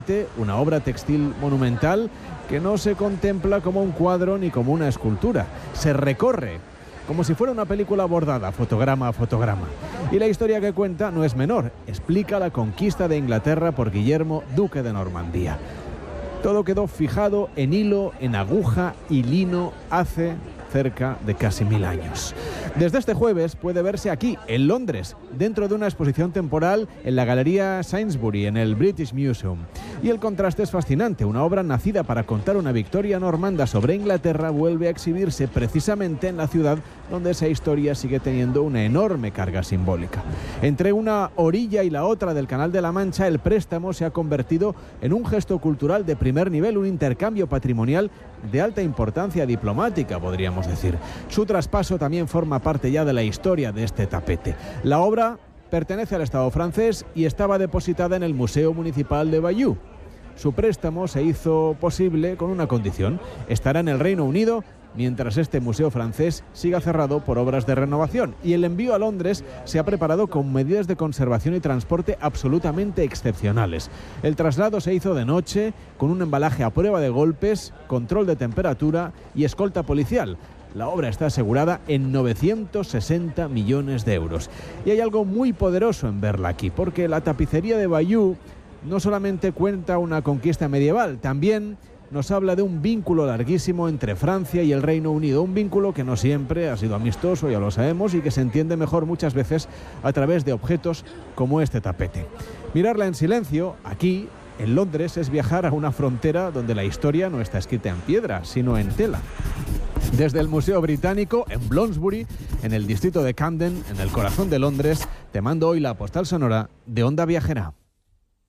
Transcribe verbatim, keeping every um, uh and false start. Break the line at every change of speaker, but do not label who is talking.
Una obra textil monumental que no se contempla como un cuadro ni como una escultura. Se recorre como si fuera una película bordada, fotograma a fotograma. Y la historia que cuenta no es menor. Explica la conquista de Inglaterra por Guillermo, duque de Normandía. Todo quedó fijado en hilo, en aguja y lino hace cerca de casi mil años. Desde este jueves puede verse aquí, en Londres, dentro de una exposición temporal en la Galería Sainsbury, en el British Museum. Y el contraste es fascinante. Una obra nacida para contar una victoria normanda sobre Inglaterra vuelve a exhibirse precisamente en la ciudad donde esa historia sigue teniendo una enorme carga simbólica. Entre una orilla y la otra del Canal de la Mancha, el préstamo se ha convertido en un gesto cultural de primer nivel, un intercambio patrimonial de alta importancia diplomática, podríamos decir. Su traspaso también forma parte ya de la historia de este tapete. La obra pertenece al Estado francés y estaba depositada en el Museo Municipal de Bayeux. Su préstamo se hizo posible con una condición: estará en el Reino Unido mientras este museo francés siga cerrado por obras de renovación, y el envío a Londres se ha preparado con medidas de conservación y transporte absolutamente excepcionales. El traslado se hizo de noche, con un embalaje a prueba de golpes, control de temperatura y escolta policial. La obra está asegurada en novecientos sesenta millones de euros. Y hay algo muy poderoso en verla aquí, porque la tapicería de Bayeux no solamente cuenta una conquista medieval, también nos habla de un vínculo larguísimo entre Francia y el Reino Unido, un vínculo que no siempre ha sido amistoso, ya lo sabemos, y que se entiende mejor muchas veces a través de objetos como este tapete. Mirarla en silencio, aquí, en Londres, es viajar a una frontera donde la historia no está escrita en piedra, sino en tela. Desde el Museo Británico, en Bloomsbury, en el distrito de Camden, en el corazón de Londres, te mando hoy la postal sonora de Onda Viajera.